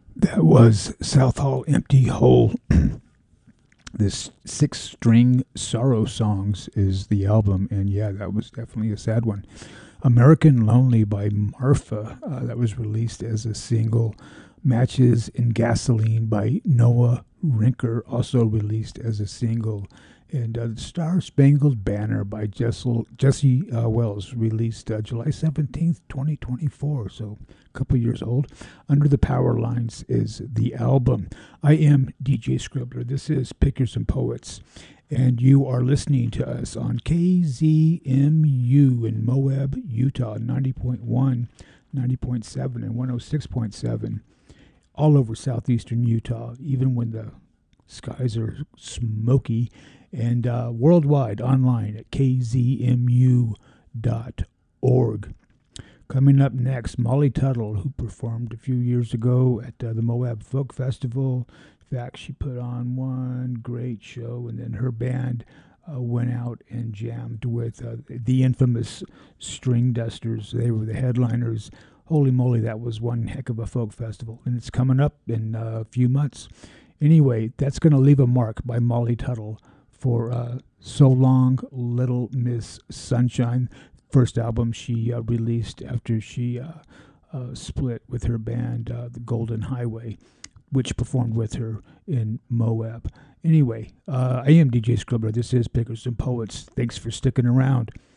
That was South Hall Empty Hole. This Six String Sorrow Songs is the album, and yeah, that was definitely a sad one. American Lonely by Marfa, that was released as a single. Matches in Gasoline by Noah Rinker, also released as a single. And The Star Spangled Banner by Jesse Wells, released July 17th, 2024, so a couple years old. Under the Power Lines is the album. I am DJ Scribbler. This is Pickers and Poets, and you are listening to us on KZMU in Moab, Utah, 90.1, 90.7, and 106.7, all over southeastern Utah, even when the skies are smoky, and worldwide online at kzmu.org. Coming up next, Molly Tuttle, who performed a few years ago at the Moab Folk Festival. In fact, she put on one great show, and then her band went out and jammed with the infamous String Dusters. They were the headliners. Holy moly, that was one heck of a folk festival, and it's coming up in a few months. Anyway, that's going to leave a mark by Molly Tuttle for So Long, Little Miss Sunshine, first album she released after she split with her band, The Golden Highway, which performed with her in Moab. Anyway, I am DJ Scribbler. This is Pickers and Poets. Thanks for sticking around.